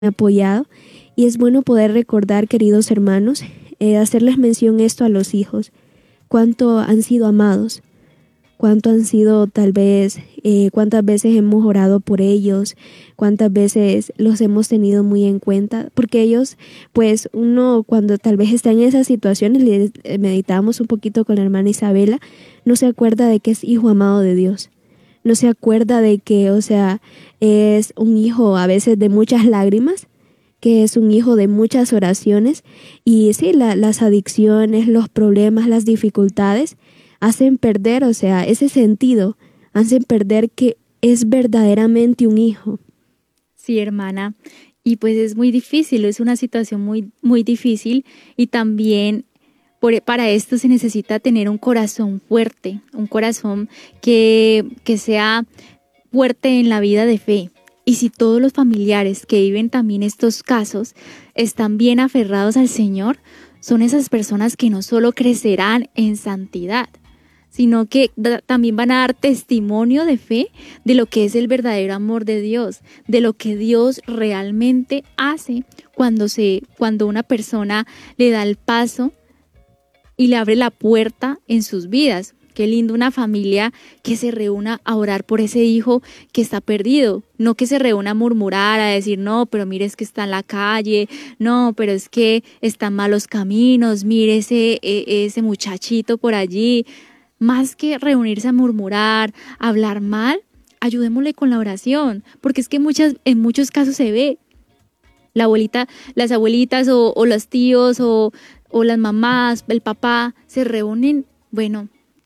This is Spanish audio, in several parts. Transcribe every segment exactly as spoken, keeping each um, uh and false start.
apoyado. Y es bueno poder recordar, queridos hermanos, eh, hacerles mención esto a los hijos, cuánto han sido amados, cuánto han sido tal vez, eh, cuántas veces hemos orado por ellos, cuántas veces los hemos tenido muy en cuenta, porque ellos, pues uno cuando tal vez está en esas situaciones, le meditamos un poquito con la hermana Isabela, no se acuerda de que es hijo amado de Dios. No se acuerda de que, o sea, es un hijo a veces de muchas lágrimas, que es un hijo de muchas oraciones. Y sí, la, las adicciones, los problemas, las dificultades hacen perder, o sea, ese sentido, hacen perder que es verdaderamente un hijo. Sí, hermana. Y pues es muy difícil, es una situación muy, muy difícil y también por, para esto se necesita tener un corazón fuerte, un corazón que, que sea fuerte en la vida de fe. Y si todos los familiares que viven también estos casos están bien aferrados al Señor, son esas personas que no solo crecerán en santidad, sino que también van a dar testimonio de fe de lo que es el verdadero amor de Dios, de lo que Dios realmente hace cuando, se, cuando una persona le da el paso y le abre la puerta en sus vidas. Qué lindo una familia que se reúna a orar por ese hijo que está perdido, no que se reúna a murmurar, a decir, no, pero mire es que está en la calle, no, pero es que está en malos caminos, mire ese, ese muchachito por allí. Más que reunirse a murmurar, a hablar mal, ayudémosle con la oración, porque es que muchas, en muchos casos se ve. La abuelita, las abuelitas o, o los tíos o, o las mamás, el papá, se reúnen, bueno,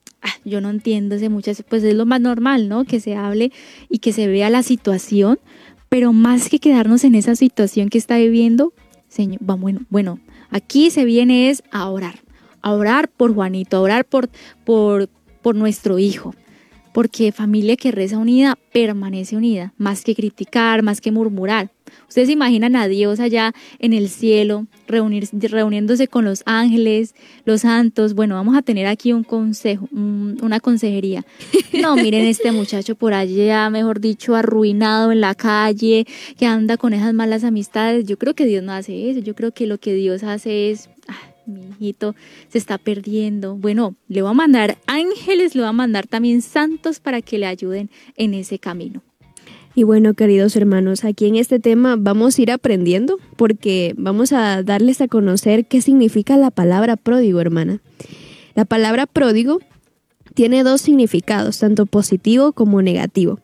yo no entiendo ese muchacho, pues es lo más normal, ¿no? Que se hable y que se vea la situación, pero más que quedarnos en esa situación que está viviendo, señor, bueno, bueno, aquí se viene es a orar, a orar por Juanito, a orar por, por, por nuestro hijo, porque familia que reza unida permanece unida, más que criticar, más que murmurar. Ustedes se imaginan a Dios allá en el cielo, reunir, reuniéndose con los ángeles, los santos. Bueno, vamos a tener aquí un consejo, un, una consejería. No, miren este muchacho por allá, mejor dicho, arruinado en la calle, que anda con esas malas amistades. Yo creo que Dios no hace eso. Yo creo que lo que Dios hace es, ah, mi hijito se está perdiendo. Bueno, le va a mandar ángeles, le va a mandar también santos para que le ayuden en ese camino. Y bueno, queridos hermanos, aquí en este tema vamos a ir aprendiendo porque vamos a darles a conocer qué significa la palabra pródigo, hermana. La palabra pródigo tiene dos significados, tanto positivo como negativo.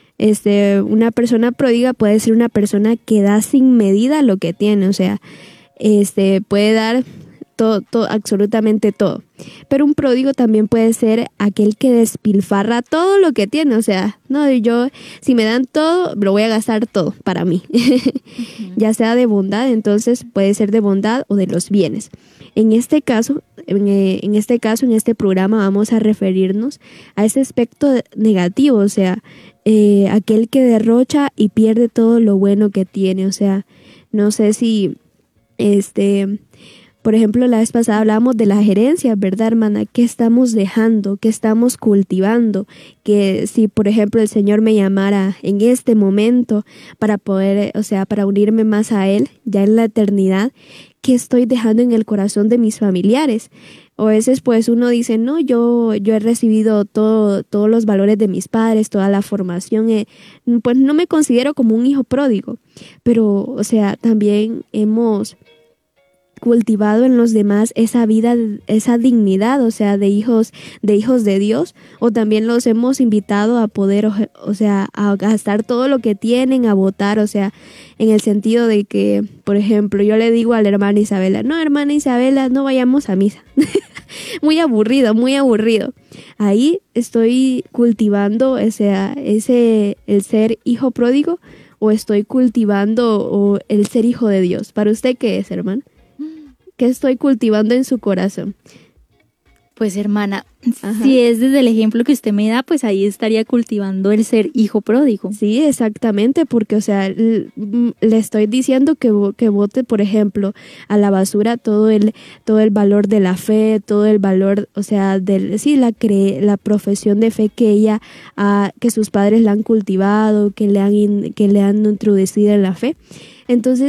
Este, una persona pródiga puede ser una persona que da sin medida lo que tiene, o sea, este, puede dar todo, todo, absolutamente todo. Pero un pródigo también puede ser aquel que despilfarra todo lo que tiene, o sea, no, yo, si me dan todo, lo voy a gastar todo para mí, uh-huh. Ya sea de bondad, entonces puede ser de bondad o de los bienes. En este caso, en, en este caso, en este programa vamos a referirnos a ese aspecto negativo, o sea, eh, aquel que derrocha y pierde todo lo bueno que tiene, o sea, no sé si, este... Por ejemplo, la vez pasada hablábamos de las herencias, ¿verdad, hermana? ¿Qué estamos dejando? ¿Qué estamos cultivando? Que si, por ejemplo, el Señor me llamara en este momento para poder, o sea, para unirme más a Él, ya en la eternidad, ¿qué estoy dejando en el corazón de mis familiares? O a veces, pues, uno dice, no, yo, yo he recibido todo, todos los valores de mis padres, toda la formación, eh, pues no me considero como un hijo pródigo, pero, o sea, también hemos cultivado en los demás esa vida, esa dignidad, o sea, de hijos, de hijos de Dios, o también los hemos invitado a poder, o, o sea, a gastar todo lo que tienen, a votar, o sea, en el sentido de que, por ejemplo, yo le digo a la hermana Isabela, no, hermana Isabela, no vayamos a misa. Muy aburrido, muy aburrido. Ahí estoy cultivando ese, ese, el ser hijo pródigo, o estoy cultivando o el ser hijo de Dios. ¿Para usted qué es, hermano? ¿Qué estoy cultivando en su corazón? Pues hermana, Ajá. si es desde el ejemplo que usted me da, pues ahí estaría cultivando el ser hijo pródigo. Sí, exactamente, porque, o sea, l- m- le estoy diciendo que, bo- que bote, por ejemplo, a la basura todo el, todo el valor de la fe, todo el valor, o sea, del, sí, la cre, la profesión de fe que ella, ah, que sus padres la han cultivado, que le han, in- que le han introducido en la fe. Entonces,